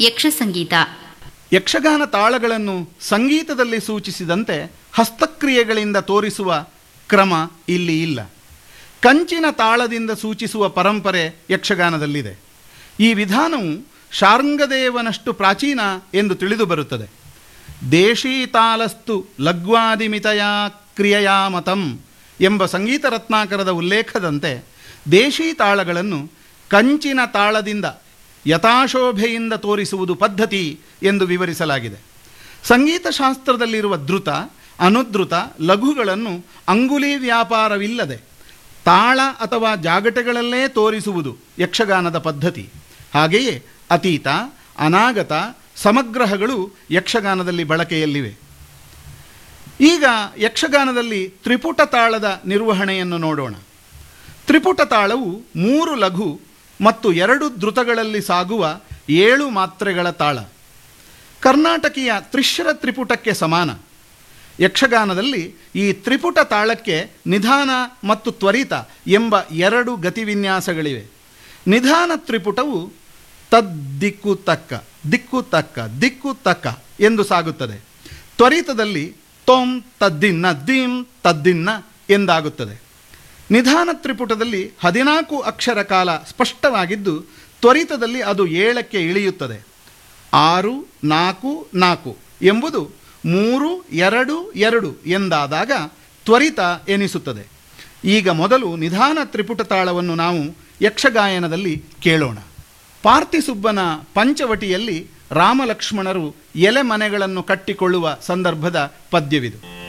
ಯಕ್ಷ ಸಂಗೀತ. ಯಕ್ಷಗಾನ ತಾಳಗಳನ್ನು ಸಂಗೀತದಲ್ಲಿ ಸೂಚಿಸಿದಂತೆ ಹಸ್ತಕ್ರಿಯೆಗಳಿಂದ ತೋರಿಸುವ ಕ್ರಮ ಇಲ್ಲಿ ಇಲ್ಲ. ಕಂಚಿನ ತಾಳದಿಂದ ಸೂಚಿಸುವ ಪರಂಪರೆ ಯಕ್ಷಗಾನದಲ್ಲಿದೆ. ಈ ವಿಧಾನವು ಶಾರ್ಂಗದೇವನಷ್ಟು ಪ್ರಾಚೀನ ಎಂದು ತಿಳಿದು ಬರುತ್ತದೆ. ದೇಶೀ ತಾಲಸ್ತು ಲಘ್ವಾದಿಮಿತಯಾ ಕ್ರಿಯೆಯಾ ಮತಂ ಎಂಬ ಸಂಗೀತ ರತ್ನಾಕರದ ಉಲ್ಲೇಖದಂತೆ ದೇಶೀ ತಾಳಗಳನ್ನು ಕಂಚಿನ ತಾಳದಿಂದ ಯಥಾಶೋಭೆಯಿಂದ ತೋರಿಸುವುದು ಪದ್ಧತಿ ಎಂದು ವಿವರಿಸಲಾಗಿದೆ. ಸಂಗೀತ ಶಾಸ್ತ್ರದಲ್ಲಿರುವ ಧೃತ, ಅನುಧೃತ, ಲಘುಗಳನ್ನು ಅಂಗುಲಿ ವ್ಯಾಪಾರವಿಲ್ಲದೆ ತಾಳ ಅಥವಾ ಜಾಗಟೆಗಳಲ್ಲೇ ತೋರಿಸುವುದು ಯಕ್ಷಗಾನದ ಪದ್ಧತಿ. ಹಾಗೆಯೇ ಅತೀತ, ಅನಾಗತ, ಸಮಗ್ರಹಗಳು ಯಕ್ಷಗಾನದಲ್ಲಿ ಬಳಕೆಯಲ್ಲಿವೆ. ಈಗ ಯಕ್ಷಗಾನದಲ್ಲಿ ತ್ರಿಪುಟ ತಾಳದ ನಿರ್ವಹಣೆಯನ್ನು ನೋಡೋಣ. ತ್ರಿಪುಟ ತಾಳವು 3 ಲಘು ಮತ್ತು 2 ಧೃತಗಳಲ್ಲಿ ಸಾಗುವ 7 ಮಾತ್ರೆಗಳ ತಾಳ. ಕರ್ನಾಟಕೀಯ ತ್ರಿಶ್ರ ತ್ರಿಪುಟಕ್ಕೆ ಸಮಾನ. ಯಕ್ಷಗಾನದಲ್ಲಿ ಈ ತ್ರಿಪುಟ ತಾಳಕ್ಕೆ ನಿಧಾನ ಮತ್ತು ತ್ವರಿತ ಎಂಬ 2 ಗತಿವಿನ್ಯಾಸಗಳಿವೆ. ನಿಧಾನ ತ್ರಿಪುಟವು ತದ್ದಿಕ್ಕು ತಕ್ಕ, ದಿಕ್ಕು ತಕ್ಕ, ದಿಕ್ಕು ತಕ್ಕ ಎಂದು ಸಾಗುತ್ತದೆ. ತ್ವರಿತದಲ್ಲಿ ತೊಂ ತದ್ದಿನ್ನ, ದೀಂ ತದ್ದಿನ್ನ ಎಂದಾಗುತ್ತದೆ. ನಿಧಾನ ತ್ರಿಪುಟದಲ್ಲಿ 14 ಅಕ್ಷರ ಕಾಲ ಸ್ಪಷ್ಟವಾಗಿದ್ದು, ತ್ವರಿತದಲ್ಲಿ ಅದು 7ಕ್ಕೆ ಇಳಿಯುತ್ತದೆ. 6, 4, 4 ಎಂಬುದು 3, 2, 2 ಎಂದಾದಾಗ ತ್ವರಿತ ಎನಿಸುತ್ತದೆ. ಈಗ ಮೊದಲು ನಿಧಾನ ತ್ರಿಪುಟ ತಾಳವನ್ನು ನಾವು ಯಕ್ಷಗಾಯನದಲ್ಲಿ ಕೇಳೋಣ. ಪಾರ್ಥಿಸುಬ್ಬನ ಪಂಚವಟಿಯಲ್ಲಿ ರಾಮಲಕ್ಷ್ಮಣರು ಎಲೆ ಮನೆಗಳನ್ನು ಕಟ್ಟಿಕೊಳ್ಳುವ ಸಂದರ್ಭದ ಪದ್ಯವಿದು.